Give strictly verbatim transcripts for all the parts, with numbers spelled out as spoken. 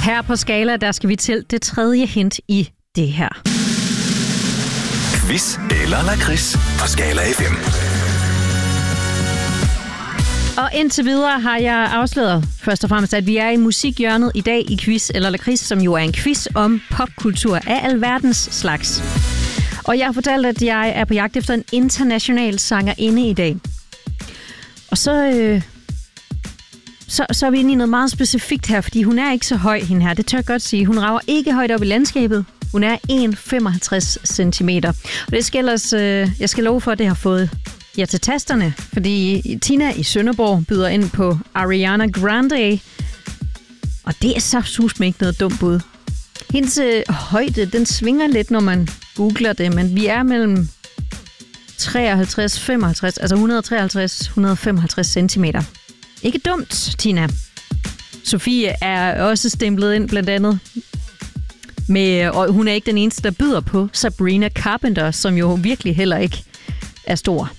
Her på Skala, der skal vi til det tredje hint i det her. Quiz eller lakrids på Skala F M. Og indtil videre har jeg afsløret først og fremmest, at vi er i musikhjørnet i dag i Quiz eller lakrids, som jo er en quiz om popkultur af alverdens slags. Og jeg har fortalt, at jeg er på jagt efter en international sangerinde i dag. Og så, øh, så, så er vi inde i noget meget specifikt her, fordi hun er ikke så høj, hende her. Det tør jeg godt sige. Hun rager ikke højt op i landskabet. Hun er en komma femoghalvtreds centimeter. Og det skal ellers, øh, jeg skal love for, at det har fået jer til tasterne, fordi Tina i Sønderborg byder ind på Ariana Grande. Og det er så susme ikke noget dumt bud. Hendes øh, højde, den svinger lidt, når man googler det, men vi er mellem treoghalvtreds femoghalvtreds, altså et hundrede og treoghalvtreds til et hundrede og femoghalvtreds centimeter. Ikke dumt, Tina. Sofie er også stemplet ind blandt andet. Med, og hun er ikke den eneste, der byder på Sabrina Carpenter, som jo virkelig heller ikke er stor.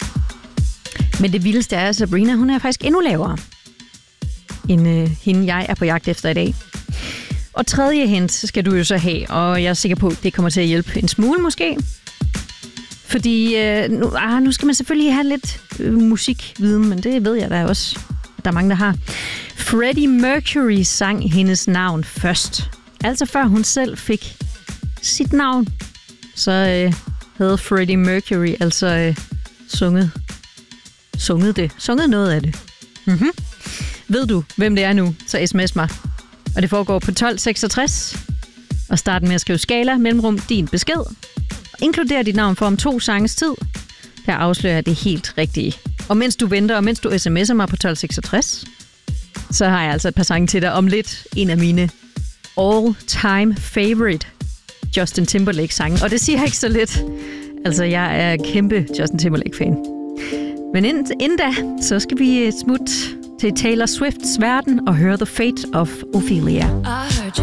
Men det vildeste er, at Sabrina, hun er faktisk endnu lavere end øh, hende, jeg er på jagt efter i dag. Og tredje hint skal du jo så have, og jeg er sikker på, at det kommer til at hjælpe en smule måske. Fordi øh, nu, ah, nu skal man selvfølgelig have lidt øh, musikviden, men det ved jeg da også, at der er mange, der har. Freddie Mercury sang hendes navn først. Altså før hun selv fik sit navn, så øh, havde Freddie Mercury altså øh, sunget, sunget det. Sunget noget af det. Mm-hmm. Ved du, hvem det er nu, så sms mig. Og det foregår på tolv seksogtres. Og start med at skrive Skala, mellemrum, din besked. Og inkluder dit navn for om to sanges tid. Der afslører jeg det helt rigtige. Og mens du venter, og mens du sms'er mig på tolv seksogtres, så har jeg altså et par sange til dig om lidt. En af mine all-time favorite Justin Timberlake-sange. Og det siger jeg ikke så lidt. Altså, jeg er kæmpe Justin Timberlake-fan. Men inden, inden da, så skal vi smutte til Taylor Swifts verden og høre The Fate of Ophelia. I heard